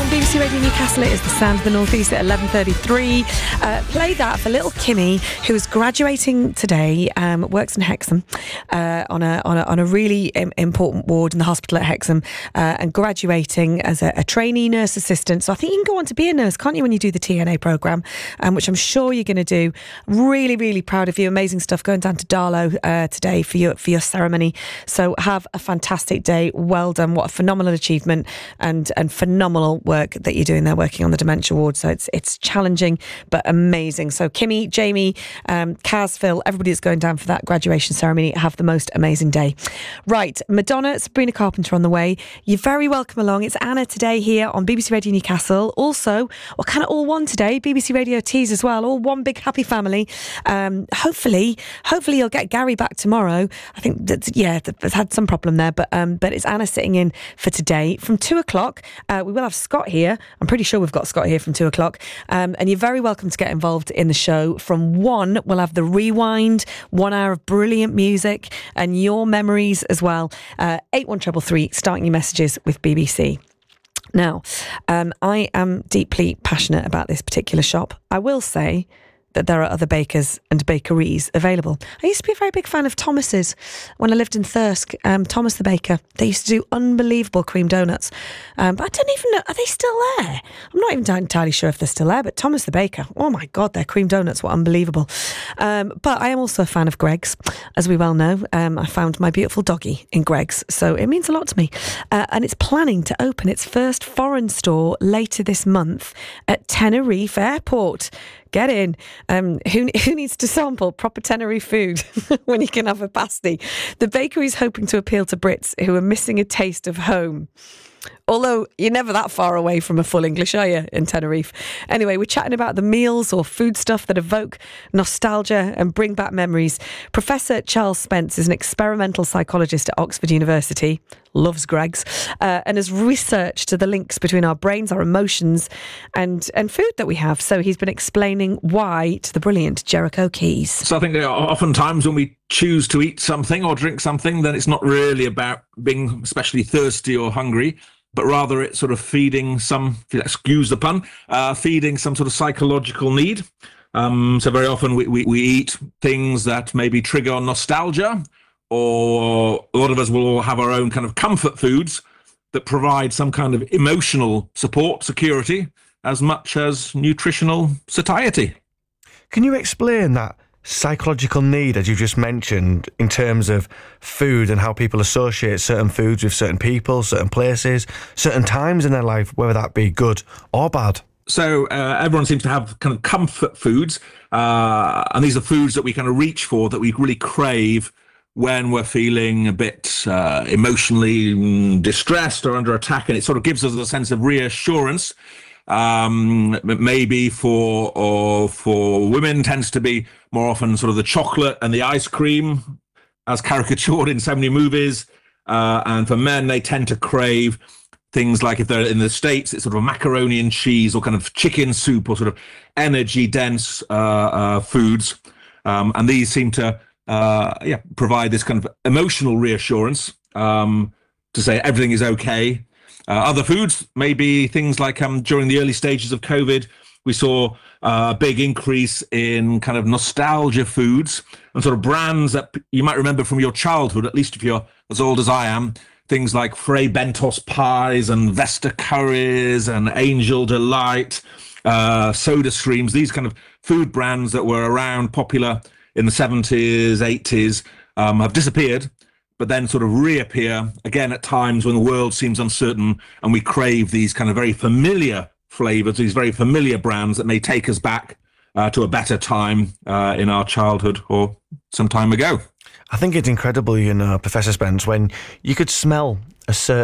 BBC Radio Newcastle. It is the sound of the North East at 11:33. Play that for little Kimmy, who is graduating today. Works in Hexham on a really important ward in the hospital at Hexham, and graduating as a trainee nurse assistant. So I think you can go on to be a nurse, can't you, when you do the TNA programme, which I'm sure you're going to do. Really, really proud of you. Amazing stuff going down to Darlow today for your ceremony. So have a fantastic day. Well done. What a phenomenal achievement and phenomenal work that you're doing there, working on the dementia ward. So it's challenging but amazing. So Kimmy, Jamie, Kaz, Phil, everybody that's going down for that graduation ceremony, have the most amazing day. Right, Madonna, Sabrina Carpenter on the way. You're very welcome along. It's Anna today here on BBC Radio Newcastle. Also, we're kind of all one today, BBC Radio Tees as well, all one big happy family. Hopefully you'll get Gary back tomorrow. I think there's had some problem there, but it's Anna sitting in for today. From 2:00, we will have Scott here. I'm pretty sure we've got Scott here from 2:00. And you're very welcome to get involved in the show. From 1, we'll have the rewind, 1 hour of brilliant music and your memories as well. 81333, starting your messages with BBC. Now, I am deeply passionate about this particular shop. I will say that there are other bakers and bakeries available. I used to be a very big fan of Thomas's when I lived in Thirsk. Thomas the baker, they used to do unbelievable cream donuts. But I don't even know, are they still there? I'm not even entirely sure if they're still there, but Thomas the baker, oh my God, their cream donuts were unbelievable. But I am also a fan of Greggs, as we well know. I found my beautiful doggy in Greggs, so it means a lot to me. And it's planning to open its first foreign store later this month at Tenerife Airport. Get in. Who needs to sample proper Tenerife food when you can have a pasty? The bakery's hoping to appeal to Brits who are missing a taste of home. Although you're never that far away from a full English, are you, in Tenerife? Anyway, we're chatting about the meals or food stuff that evoke nostalgia and bring back memories. Professor Charles Spence is an experimental psychologist at Oxford University, loves Greggs, and has researched the links between our brains, our emotions, and food that we have. So he's been explaining why to the brilliant Jericho Keys. So I think oftentimes when we choose to eat something or drink something, then it's not really about being especially thirsty or hungry, but rather it's sort of feeding some, excuse the pun, feeding some sort of psychological need. So very often we eat things that maybe trigger nostalgia, or a lot of us will have our own kind of comfort foods that provide some kind of emotional support, security, as much as nutritional satiety. Can you explain that psychological need, as you just mentioned, in terms of food and how people associate certain foods with certain people, certain places, certain times in their life, whether that be good or bad? So everyone seems to have kind of comfort foods, and these are foods that we kind of reach for, that we really crave when we're feeling a bit emotionally distressed or under attack, and it sort of gives us a sense of reassurance. Maybe for women tends to be more often sort of the chocolate and the ice cream, as caricatured in so many movies. And for men, they tend to crave things like, if they're in the States, it's sort of macaroni and cheese or kind of chicken soup or sort of energy-dense foods. And these seem to provide this kind of emotional reassurance to say everything is okay. Other foods may be things like during the early stages of COVID, we saw a big increase in kind of nostalgia foods and sort of brands that you might remember from your childhood, at least if you're as old as I am. Things like Fray Bentos pies and Vesta curries and Angel Delight, Soda Streams, these kind of food brands that were around, popular in the 70s, 80s, have disappeared, but then sort of reappear again at times when the world seems uncertain and we crave these kind of very familiar flavors, these very familiar brands that may take us back to a better time in our childhood or some time ago. I think it's incredible, Professor Spence, when you could smell a certain